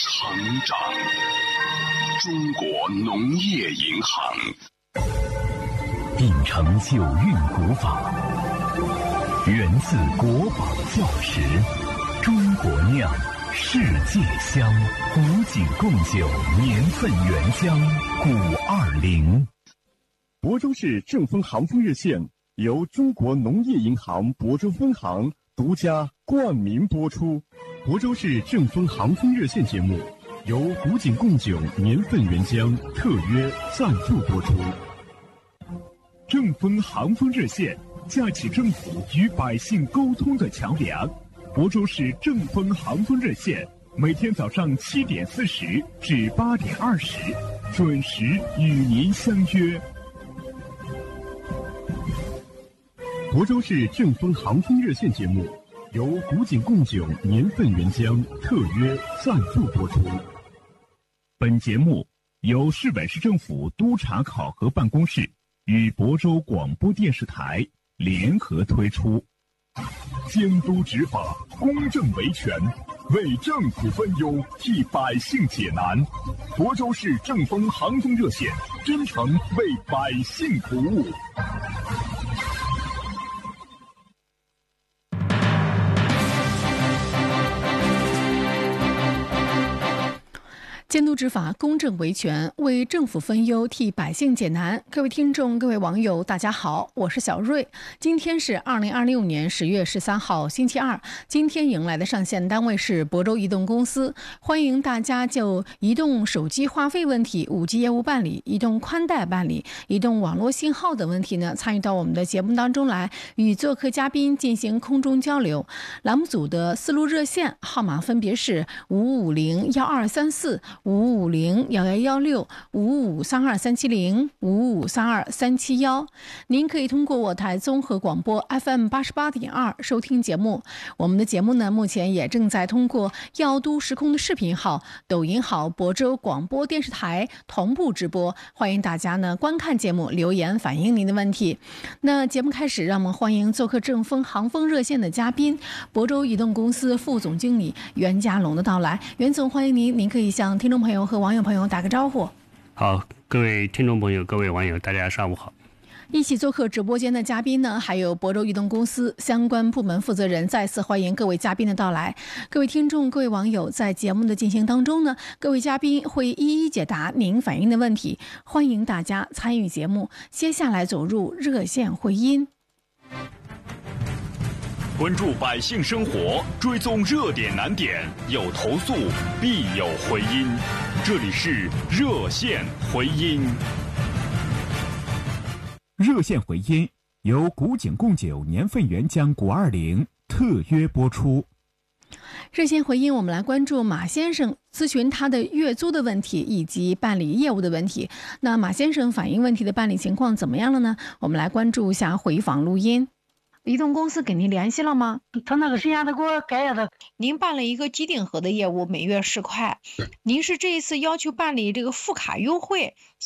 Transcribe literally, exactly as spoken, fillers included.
成长。中国农业银行秉承九韵古法，源自国宝教识，中国酿，世界香，古井贡酒，年份原浆，古二零。 亳州市正丰航风热线由中国农业银行亳州分行独家冠名播出。亳州市正丰航风热线节目由古井贡酒年份原浆特约赞助播出。正丰航风热线架起政府与百姓沟通的桥梁。亳州市正丰航风热线每天早上七点四十至八点二十准时与您相约。亳州市正丰航风热线节目由古井贡酒年份原浆特约赞助播出。本节目由市委市政府督查考核办公室与亳州广播电视台联合推出。监督执法，公正维权，为政府分忧，替百姓解难。亳州市正丰航风热线真诚为百姓服务。 监督执法，公正维权，为政府分忧，替百姓解难。各位听众，各位网友，大家好，我是小瑞。今天是二零二六年十月十三号，星期二。今天迎来的上线单位是亳州移动公司，欢迎大家就移动手机话费问题、五 G 业务办理、移动宽带办理、移动网络信号等问题呢，参与到我们的节目当中来，与做客嘉宾进行空中交流。栏目组的思路热线号码分别是五五零幺二三四。五五零幺幺幺六五五三二三七零五五三二三七幺，您可以通过我台综合广播 F M 八十八点二收听节目。我们的节目呢，目前也正在通过耀都时空的视频号、抖音号、亳州广播电视台同步直播，欢迎大家呢观看节目，留言反映您的问题。那节目开始，让我们欢迎做客正丰航风热线的嘉宾，亳州移动公司副总经理袁家龙的到来。袁总，欢迎您，您可以向听众朋友和网友朋友打个招呼。 好，各位听众朋友，各位网友，大家上午好。 一起做客直播间的嘉宾呢，还有亳州移动公司相关部门负责人，再次欢迎各位嘉宾的到来。各位听众，各位网友，在节目的进行当中呢，各位嘉宾会一一解答您反映的问题，欢迎大家参与节目。接下来走入热线会音。 关注百姓生活，追踪热点难点，有投诉必有回音。这里是热线回音。 热线回音由古井贡酒年份原浆古二零特约播出。 热线回音，我们来关注马先生咨询他的月租的问题以及办理业务的问题。那马先生反映问题的办理情况怎么样了呢？我们来关注一下回访录音。移动公司给您联系了吗？ 他那个时间他给我改的。 您办了一个机顶盒的业务，每月十块。您是这一次要求办理这个副卡优惠，